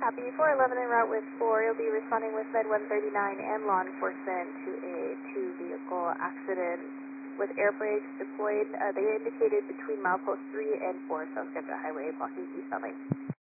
Copy, 411 en route with 4. You'll be responding with Med 139 and law enforcement to a two-vehicle accident with air brakes deployed. They indicated between milepost 3 and 4, South Sketcha Highway, blocking eastbound lane.